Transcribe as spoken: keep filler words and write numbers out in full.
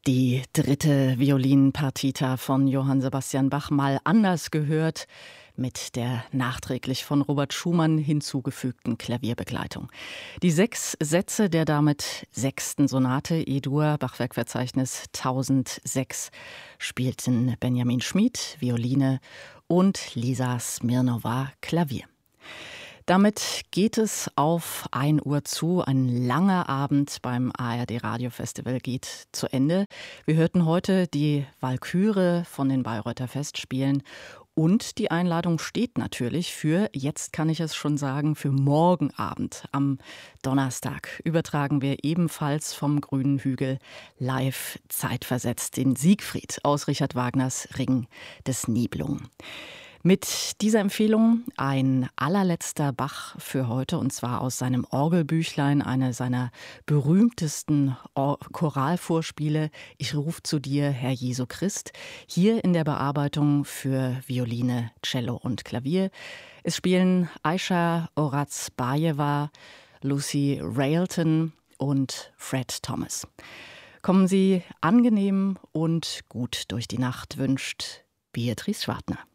Die dritte Violinpartita von Johann Sebastian Bach mal anders gehört, mit der nachträglich von Robert Schumann hinzugefügten Klavierbegleitung. Die sechs Sätze der damit sechsten Sonate E-Dur, Bachwerkverzeichnis tausendsechs, spielten Benjamin Schmid, Violine, und Lisa Smirnova, Klavier. Damit geht es auf ein Uhr zu. Ein langer Abend beim A R D Radiofestival geht zu Ende. Wir hörten heute die Walküre von den Bayreuther Festspielen. Und die Einladung steht natürlich für, jetzt kann ich es schon sagen, für morgen Abend am Donnerstag. Übertragen wir ebenfalls vom Grünen Hügel live zeitversetzt den Siegfried aus Richard Wagners Ring des Nibelungen. Mit dieser Empfehlung ein allerletzter Bach für heute, und zwar aus seinem Orgelbüchlein, eine seiner berühmtesten Or- Choralvorspiele, Ich ruf zu dir, Herr Jesu Christ, hier in der Bearbeitung für Violine, Cello und Klavier. Es spielen Aisha Orazbajewa, Lucy Railton und Fred Thomas. Kommen Sie angenehm und gut durch die Nacht, wünscht Beatrice Schwartner.